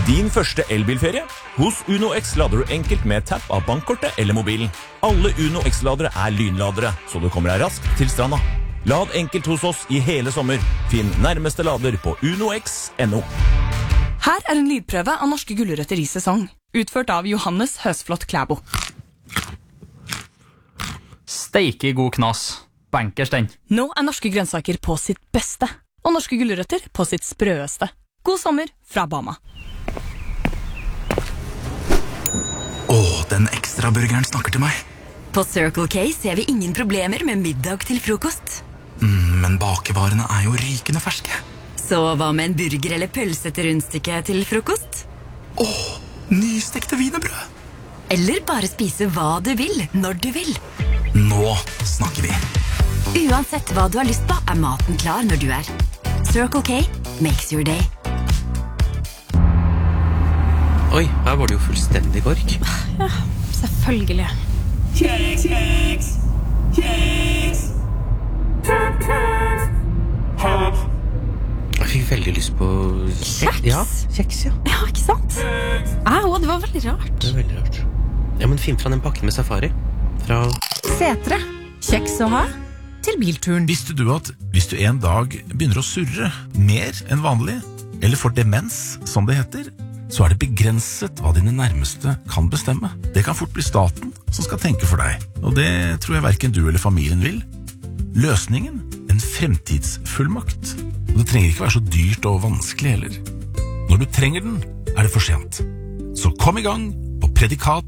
Din første elbilferie? Hos Uno X lader du enkelt med tapp av bankkortet eller mobilen. Alle Uno X-ladere lynladere, så du kommer deg raskt til stranda. Lad enkelt hos oss i hele sommer. Finn nærmeste lader på unox.no. Her en lydprøve av norske gulrøtter i sesong, utført av Johannes Høsflot Klæbo. Steike god knas. Bankers den. Nå norske grønnsaker på sitt beste, og norske gulrøtter på sitt sprøeste. God sommer fra Bama. Den ekstra burgeren snakker til meg. På Circle K ser vi ingen problemer med middag til frokost. Men bakevarene jo rykende ferske. Så hva med en burger eller pølse til rundstykke til frokost? Nystekte wienerbrød. Eller bare spise hva du vil, når du vil. Nå snakker vi. Uansett hva du har lyst på, maten klar når du Circle K makes your day. Oi, her var det jo fullstendig kork. Ja, selvfølgelig. Kjeks! Jeg fikk veldig lyst på Kjeks? Ja, kjeks, ja. Ja, ikke sant? Det var veldig rart. Det er veldig rart. Ja, men finn fra den pakken med safari. Fra Setre. Kjeks å ha til bilturen. Visste du at hvis du en dag begynner å surre mer enn vanlig, eller får demens, som det heter, så det begrenset hva dine nærmeste kan bestemme. Det kan fort bli staten som skal tenke for deg, og det tror jeg hverken du eller familien vil. Løsningen? En fremtidsfullmakt. Og det trenger ikke være så dyrt og vanskelig heller. Når du trenger den, det for sent. Så kom i gang på predikat